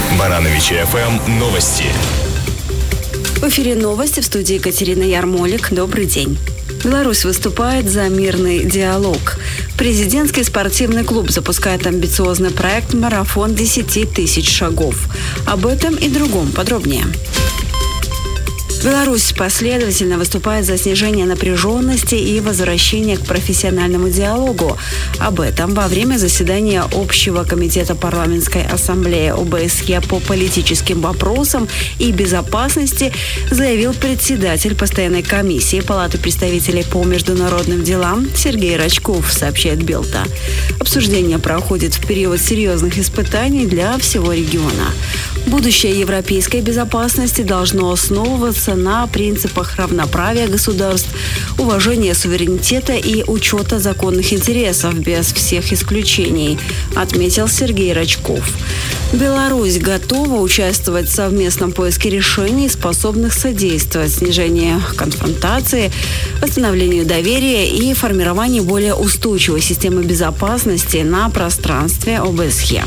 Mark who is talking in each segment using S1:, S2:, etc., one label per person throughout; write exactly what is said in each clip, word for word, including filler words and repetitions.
S1: Барановичи эф эм новости.
S2: В эфире новости, в студии Екатерина Ярмолик. Добрый день. Беларусь выступает за мирный диалог. Президентский спортивный клуб запускает амбициозный проект «Марафон десяти тысяч шагов». Об этом и другом подробнее. Беларусь последовательно выступает за снижение напряженности и возвращение к профессиональному диалогу. Об этом во время заседания Общего комитета парламентской ассамблеи о бэ эс е по политическим вопросам и безопасности заявил председатель постоянной комиссии Палаты представителей по международным делам Сергей Рачков, сообщает Белта. Обсуждение проходит в период серьезных испытаний для всего региона. Будущее европейской безопасности должно основываться на принципах равноправия государств, уважения суверенитета и учета законных интересов без всех исключений, отметил Сергей Рачков. Беларусь готова участвовать в совместном поиске решений, способных содействовать снижению конфронтации, восстановлению доверия и формированию более устойчивой системы безопасности на пространстве о бэ эс е.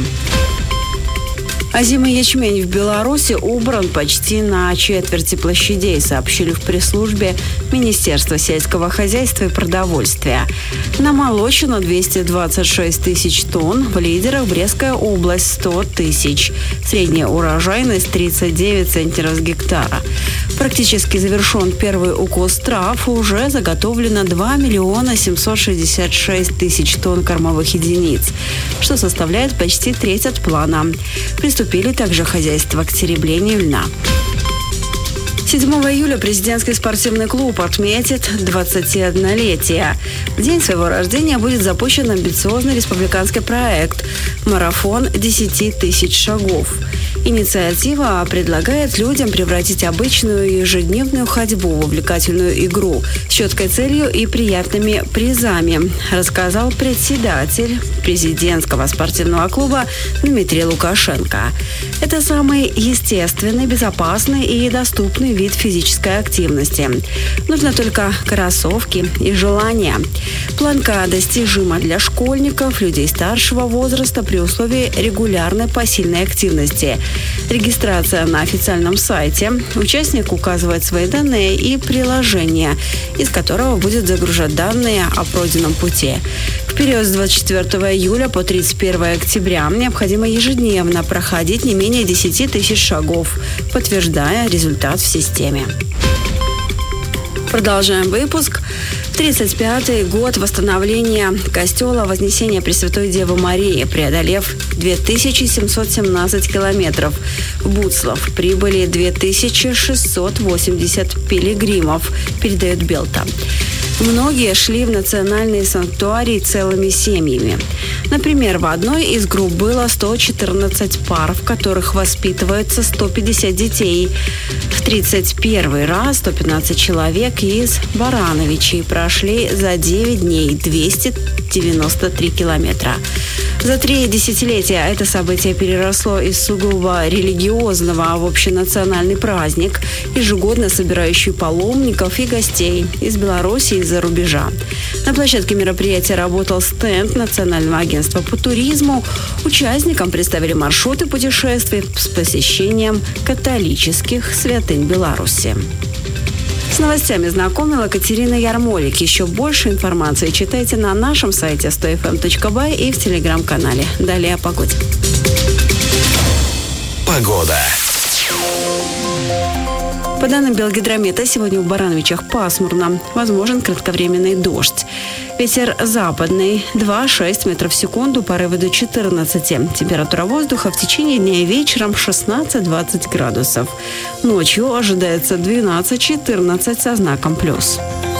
S2: Озимый ячмень в Беларуси убран почти на четверти площадей, сообщили в пресс-службе Министерства сельского хозяйства и продовольствия. Намолочено двести двадцать шесть тысяч тонн, в лидерах Брестская область – сто тысяч. Средняя урожайность – тридцать девять центнеров с гектара. Практически завершен первый укос трав, уже заготовлено два миллиона семьсот шестьдесят шесть тысяч тонн кормовых единиц, что составляет почти треть от плана. Приступили также хозяйства к тереблению льна. седьмого июля президентский спортивный клуб отметит двадцатиоднолетие. В день своего рождения будет запущен амбициозный республиканский проект «Марафон десяти тысяч шагов». Инициатива предлагает людям превратить обычную ежедневную ходьбу в увлекательную игру с четкой целью и приятными призами, рассказал председатель президентского спортивного клуба Дмитрий Лукашенко. Это самый естественный, безопасный и доступный вид физической активности. Нужно только кроссовки и желание. Планка достижима для школьников, людей старшего возраста при условии регулярной посильной активности. Регистрация на официальном сайте. Участник указывает свои данные и приложение, из которого будет загружать данные о пройденном пути. В период с двадцать четвёртого июля по тридцать первого октября необходимо ежедневно проходить не менее десяти тысяч шагов, подтверждая результат в системе. Продолжаем выпуск. тридцать пятый год восстановления костела Вознесения Пресвятой Девы Марии, преодолев две тысячи семьсот семнадцать километров. В Буцлав прибыли две тысячи шестьсот восемьдесят пилигримов, передает Белта. Многие шли в национальные санктуарии целыми семьями. Например, в одной из групп было сто четырнадцать пар, в которых воспитываются сто пятьдесят детей. В тридцать первый раз сто пятнадцать человек из Барановичей прошли за девять дней двести девяносто три километра. За три десятилетия это событие переросло из сугубо религиозного в общенациональный праздник, ежегодно собирающий паломников и гостей из Беларуси и из-за рубежа. На площадке мероприятия работал стенд Национального агентства по туризму. Участникам представили маршруты путешествий с посещением католических святынь Беларуси. С новостями знакомила Екатерина Ярмолик. Еще больше информации читайте на нашем сайте сто эф эм точка бай и в телеграм-канале. Далее о погоде.
S1: Погода.
S2: По данным Белгидромета, сегодня в Барановичах пасмурно. Возможен кратковременный дождь. Ветер западный два-шесть метров в секунду, порывы до четырнадцати. Температура воздуха в течение дня и вечером шестнадцать-двадцать градусов. Ночью ожидается двенадцать-четырнадцать со знаком плюс.